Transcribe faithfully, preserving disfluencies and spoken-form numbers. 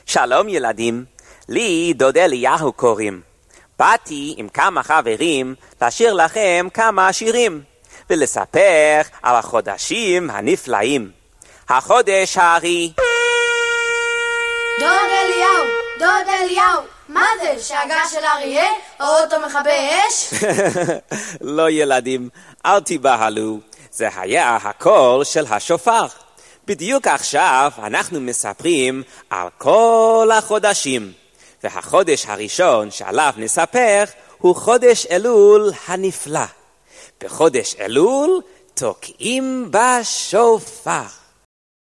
שלום ילדים, לי דוד אליהו קוראים. באתי עם כמה חברים לשיר לכם כמה שירים ולספר על החודשים הנפלאים. החודש הארי. דוד אליהו, דוד אליהו, מה זה? שאגה של אריה? האוטו מכבה אש? לא ילדים, אל תיבהלו, זה היה הקול של השופר. בדיוק עכשיו אנחנו מספרים על כל החודשים, והחודש הראשון שעליו נספר הוא חודש אלול הנפלא. בחודש אלול תוקעים בשופר.